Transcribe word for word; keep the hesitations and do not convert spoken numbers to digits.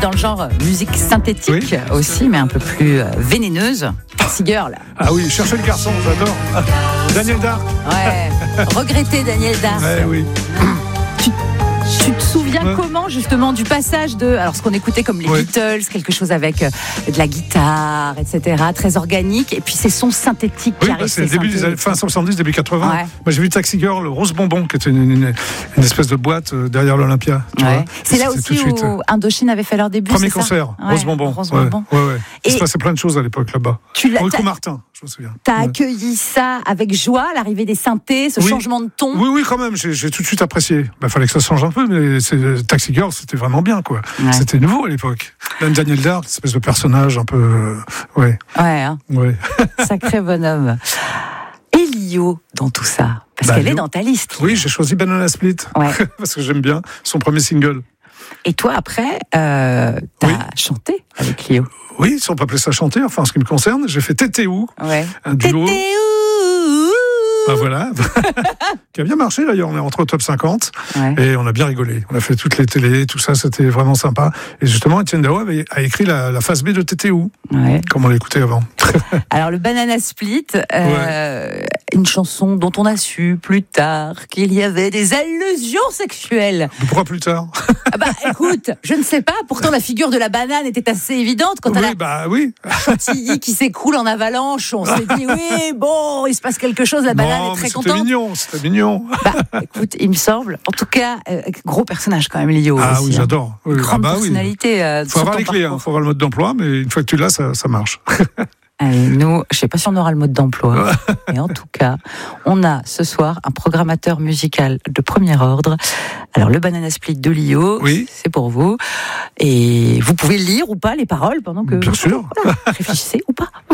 dans le genre musique synthétique oui. aussi, mais un peu plus vénéneuse. Taxi Girl. Ah oui, cherchez le garçon, j'adore. Daniel Dark. Ouais, regretter Daniel Dark. Ouais, oui. Tu, tu te souviens ouais. comment justement du passage de, alors ce qu'on écoutait comme les ouais. Beatles, quelque chose avec euh, de la guitare, et cetera, très organique, et puis ces sons synthétiques oui, qui bah, arrivent. C'est le début des années fin soixante-dix, début quatre-vingts. Ouais. Moi j'ai vu Taxi Girl, Rose Bonbon, qui était une, une, une espèce de boîte euh, derrière l'Olympia. Ouais. C'est là aussi où suite, Indochine avait fait leur début. Premier c'est concert, ça Rose Bonbon. Rose Bonbon. Ouais, ouais, ouais. Il se passait plein de choses à l'époque là-bas. Rico Martin. Je me souviens. T'as ouais. accueilli ça avec joie, l'arrivée des synthés, ce oui. changement de ton. Oui, oui, quand même. J'ai, j'ai tout de suite apprécié. Il bah, fallait que ça change un peu, mais c'est, Taxi Girl, c'était vraiment bien, quoi. Ouais. C'était nouveau à l'époque. Même Daniel Dark, espèce de personnage un peu, euh, ouais. Ouais. Hein. Ouais. Sacré bonhomme. Et Lio dans tout ça, parce bah, qu'elle Lio. Est dans ta liste. Oui, j'ai choisi Banana Split ouais. parce que j'aime bien son premier single. Et toi, après, euh, t'as oui. chanté avec Lio. Oui, si on peut appeler ça chanter, enfin, en ce qui me concerne, j'ai fait Tétéou, ouais. un duo. Tétéou. Ben voilà, qui a bien marché d'ailleurs, on est rentré au top cinquante ouais. et on a bien rigolé. On a fait toutes les télés, tout ça, c'était vraiment sympa. Et justement, Étienne Dao avait, a écrit la, la phase B de Tétéou, ouais. comme on l'écoutait avant. Alors le Banana Split, euh, ouais. une chanson dont on a su plus tard qu'il y avait des allusions sexuelles. Pourquoi plus tard? Ah bah écoute, je ne sais pas, pourtant la figure de la banane était assez évidente quand oui, elle a bah oui. chantilly qui s'écoule en avalanche, on s'est dit oui, bon, il se passe quelque chose, la banane non, est très c'était contente. C'était mignon, c'était mignon. Bah écoute, il me semble, en tout cas, euh, gros personnage quand même, Lio. Ah aussi, oui, j'adore. Hein. Oui, grande ah bah personnalité. Il euh, faut avoir les clés, il hein, faut avoir le mode d'emploi, mais une fois que tu l'as, ça, ça marche. Allez, nous, je ne sais pas si on aura le mode d'emploi, mais en tout cas, on a ce soir un programmateur musical de premier ordre. Alors, le Banana Split de Lio, oui. c'est pour vous. Et vous pouvez lire ou pas les paroles pendant que... Bien vous sûr. Voilà, réfléchissez ou pas.